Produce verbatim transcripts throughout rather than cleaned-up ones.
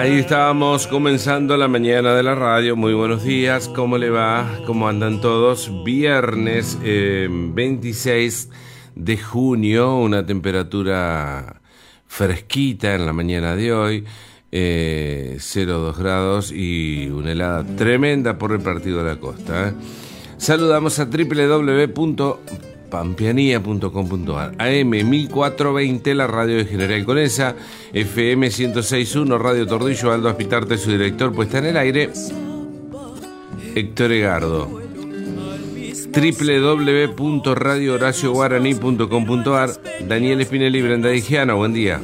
Ahí estábamos comenzando la mañana de la radio. Muy buenos días, ¿cómo le va? ¿Cómo andan todos? Viernes eh, veintiséis de junio, una temperatura fresquita en la mañana de hoy, eh, cero coma dos grados y una helada tremenda por el partido de la costa. ¿eh? Saludamos a doble u doble u doble u punto pampeanía punto com punto a r, A M mil cuatrocientos veinte, la radio de General Conesa, F M ciento seis punto uno, Radio Tordillo, Aldo Aspitarte, su director, puesta en el aire, Héctor Egardo. doble u doble u doble u punto radio horacio guaraní punto com punto a r, Daniel Espinelli, Brenda Digiano, buen día.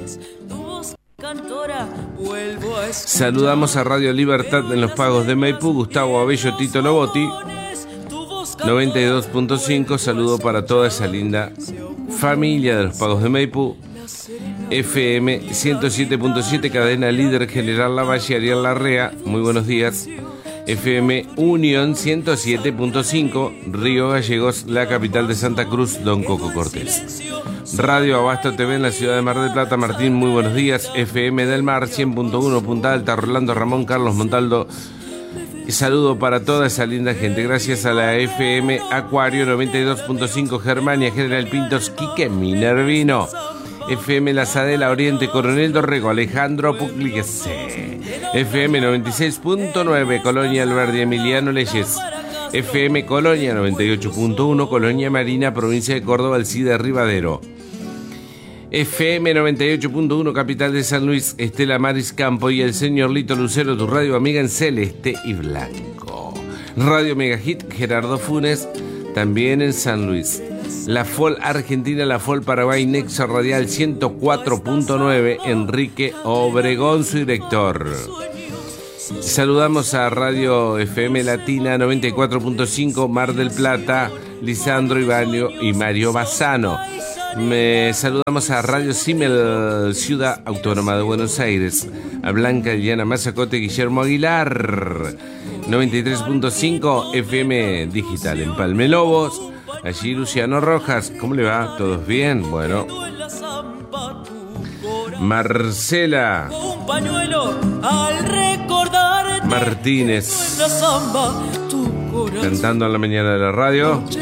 Saludamos a Radio Libertad en los Pagos de Maipú, Gustavo Abello, Tito Lobotti, noventa y dos punto cinco, saludo para toda esa linda familia de los Pagos de Maipú. F M ciento siete punto siete, cadena líder General Lavalle, Ariel Larrea, muy buenos días. F M Unión ciento siete punto cinco, Río Gallegos, la capital de Santa Cruz, Don Coco Cortés. Radio Abasto T V en la ciudad de Mar del Plata, Martín, muy buenos días. F M del Mar cien punto uno, Punta Alta, Rolando Ramón, Carlos Montaldo. Saludo para toda esa linda gente. Gracias a la F M Acuario noventa y dos punto cinco, Germania, General Pintos, Quique Minervino. F M La Sadela, Oriente, Coronel Dorrego, Alejandro Pugliese. F M noventa y seis punto nueve, Colonia Alberdi, Emiliano Leyes. F M Colonia noventa y ocho punto uno, Colonia Marina, provincia de Córdoba, Alcide Rivadero. F M noventa y ocho punto uno, capital de San Luis, Estela Maris Campo y el señor Lito Lucero, tu radio amiga en celeste y blanco. Radio Megahit, Gerardo Funes, también en San Luis. La F O L Argentina, la F O L Paraguay, Nexo Radial ciento cuatro punto nueve, Enrique Obregón, su director. Saludamos a Radio F M Latina noventa y cuatro punto cinco, Mar del Plata, Lisandro Ibanio y Mario Bassano. Me saludamos a Radio Simel, Ciudad Autónoma de Buenos Aires, a Blanca Liliana Mazacote, Guillermo Aguilar, noventa y tres punto cinco F M Digital en Palme Lobos. Allí Luciano Rojas, ¿cómo le va? ¿Todos bien? Bueno. Marcela Martínez, cantando en la mañana de la radio.